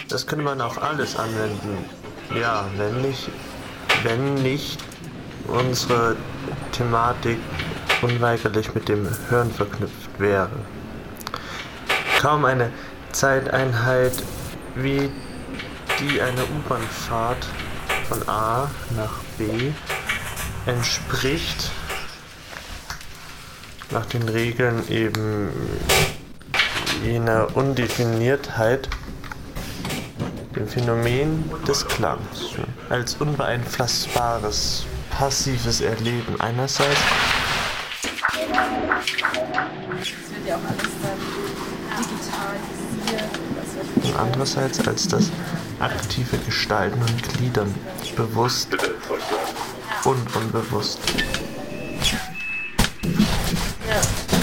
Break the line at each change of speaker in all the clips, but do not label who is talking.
Das könnte man auf alles anwenden. Ja, wenn nicht unsere Thematik unweigerlich mit dem Hören verknüpft wäre. Kaum eine Zeiteinheit wie die einer U-Bahn-Fahrt von A nach B entspricht nach den Regeln eben jener Undefiniertheit dem Phänomen des Klangs als unbeeinflussbares, passives Erleben einerseits
Das wird ja auch alles dann digitalisiert.
und andererseits als das aktive Gestalten und Gliedern, bewusst und unbewusst.
Ja.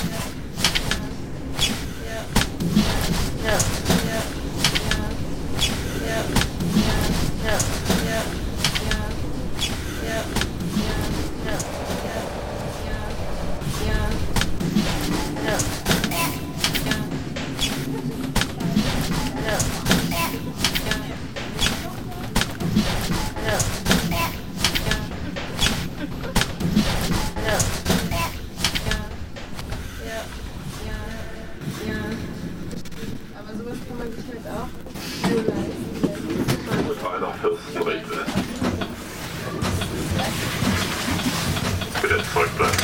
Aber sowas kann man sich halt auch so leisten.
Vor allem auch Fürstenrechte. Bitte zurückbleiben.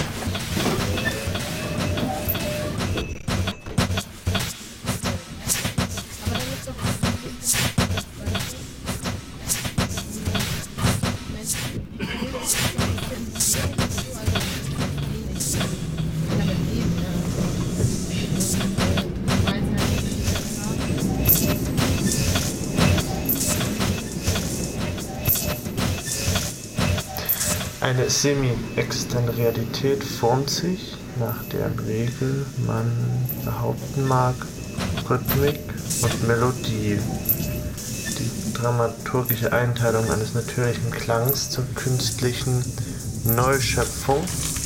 Eine semi-externe Realität formt sich, nach deren Regel man behaupten mag, Rhythmik und Melodie, die dramaturgische Einteilung eines natürlichen Klangs zur künstlichen Neuschöpfung,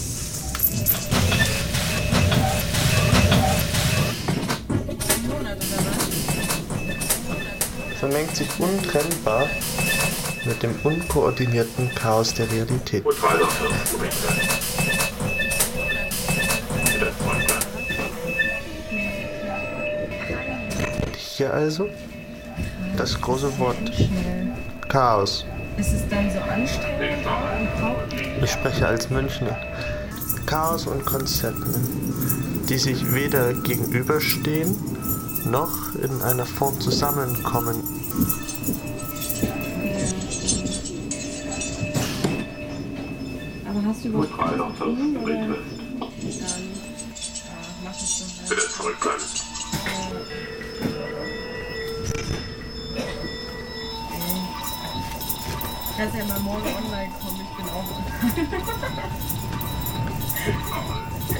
vermengt sich untrennbar mit dem unkoordinierten Chaos der Realität.
Und vor allem auch Fürstenrechte. Bitte zurückbleiben.
Hier also das große Wort Chaos.
Ist es dann so anstrengend und braucht
Ich spreche als Münchner. Chaos und Konzepten, die sich weder gegenüberstehen noch in einer Form zusammenkommen.
Aber hast du überhaupt
Und vor allem auch Fürstenrechte.
dann mach es so.
Bitte zurückbleiben.
Kannst ja mal morgen online kommen, ich bin auch.